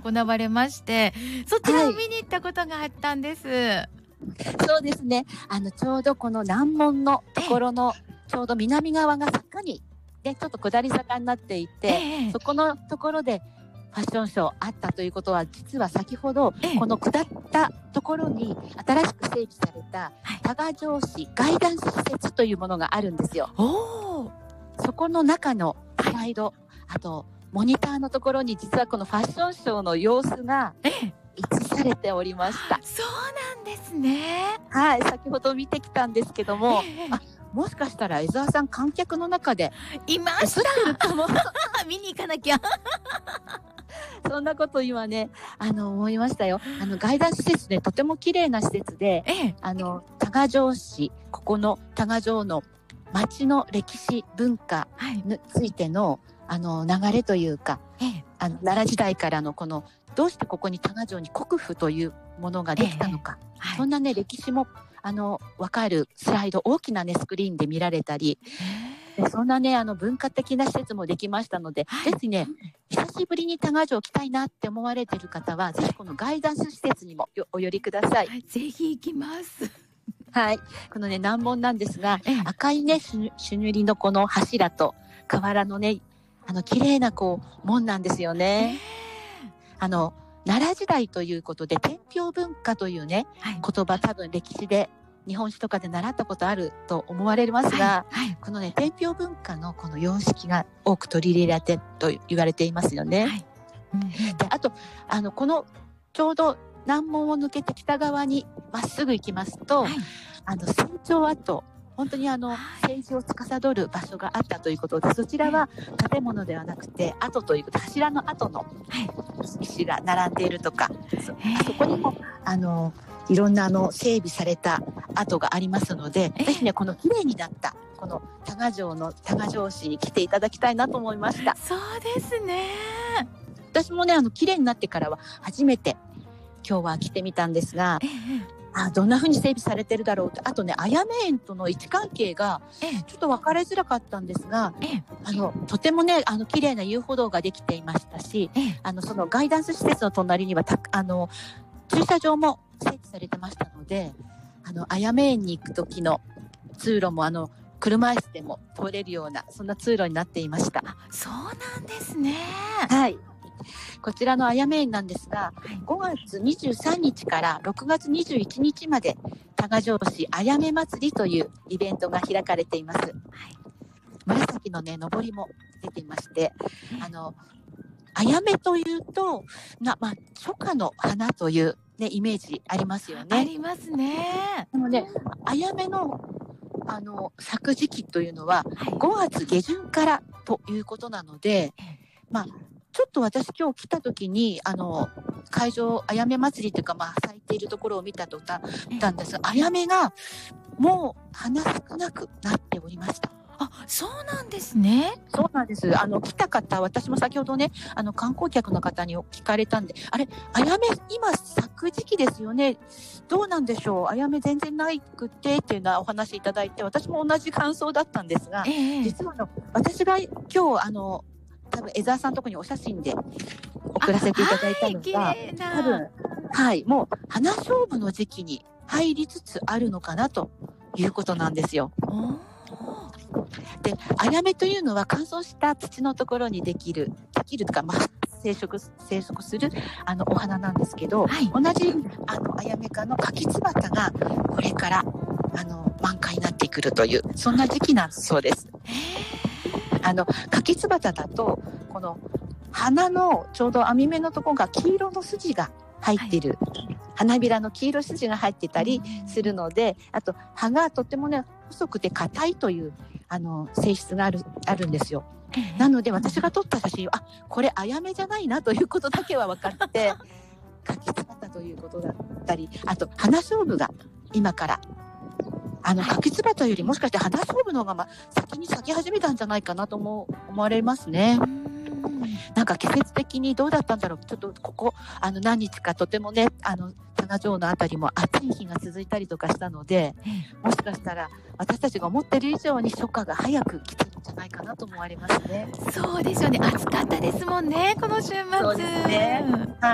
行われまして、そちらを見に行ったことがあったんです。 そうですね。ちょうどこの南門のところのちょうど南側が坂にでちょっと下り坂になっていて、そこのところでファッションショーあったということは、実は先ほどこの下ったところに新しく整備された多賀城市ガイダンス施設というものがあるんですよ。そこの中のスライド、あとモニターのところに実はこのファッションショーの様子が映されておりました。 そうなんですね。 はい、先ほど見てきたんですけども、もしかしたら江澤さん観客の中でいました見に行かなきゃそんなこと今ね思いましたよ。ガイダンス施設でとても綺麗な施設で、多賀城市、ここの多賀城の町の歴史文化についての、流れというか、奈良時代からのこのどうしてここに多賀城に国府というものができたのか、そんなね歴史も分かるスライド、大きなねスクリーンで見られたり、そんなね文化的な施設もできましたので、ぜひね久しぶりに多賀城来たいなって思われている方は、ぜひこのガイダンス施設にもお寄りください。 ぜひ行きますはい、このね南門なんですが、赤いね朱塗りのこの柱と瓦のね綺麗なこう門なんですよね。奈良時代ということで天平文化というね、言葉多分歴史で日本史とかで習ったことあると思われますが、このね天平文化のこの様式が多く取り入れられてと言われていますよね。であとこのちょうど南門を抜けて北側にまっすぐ行きますと、成長跡、本当に政治を司る場所があったということで、そちらは建物ではなくて跡ということ、柱の跡の石が並んでいるとか、そこにもいろんな整備された跡がありますので、ぜひねこの綺麗になったこの多賀城の多賀城市に来ていただきたいなと思いました。 そうですね。 私もね綺麗になってからは初めて今日は来てみたんですが、どんな風に整備されてるだろうって、あとねあやめ園との位置関係がちょっと分かりづらかったんですが、とてもね綺麗な遊歩道ができていましたし、そのガイダンス施設の隣には駐車場も設置されてましたので、あやめ園に行く時の通路も車椅子でも通れるような、そんな通路になっていました。 そうなんですね。 はい、こちらのあやめ園なんですが、5月23日から6月21日まで多賀城市あやめ祭りというイベントが開かれています。紫のね上りも出ていまして、あやめというと初夏の花というねイメージありますよね。 ありますね。 でもねあやめの咲く時期というのは5月下旬からということなので、ちょっと私今日来た時に会場あやめ祭りというか咲いているところを見たとったんですが、あやめがもう花少なくなっておりました。 そうなんですね。 そうなんです。来た方、私も先ほどね観光客の方に聞かれたんで、あれあやめ今咲く時期ですよね、どうなんでしょう、あやめ全然ないくてっていうのはお話いただいて、私も同じ感想だったんですが、実は私が今日多分江澤さんのところにお写真で送らせていただいたのが、多分もう花勝負の時期に入りつつあるのかなということなんですよ。であやめというのは乾燥した土のところにできるとか、生息するお花なんですけど、同じあやめ科の柿つばたがこれから満開になってくるという、そんな時期なんそうです。柿つばただとこの花のちょうど網目のところが黄色の筋が入っている、花びらの黄色い筋が入ってたりするので、あと葉がとてもね細くて硬いという性質があるんですよ。なので私が撮った写真はこれあやめじゃないなということだけは分かって柿つばたということだったり、あと花菖蒲が今から柿つばたよりもしかして花菖蒲の方が先に咲き始めたんじゃないかなと思われますね。なんか季節的にどうだったんだろう、ちょっとここ何日かとてもね多賀城のあたりも暑い日が続いたりとかしたので、もしかしたら私たちが思ってる以上に初夏が早く来てるんじゃないかなと思われますね。 そうですよね、暑かったですもんねこの週末。 そうですね。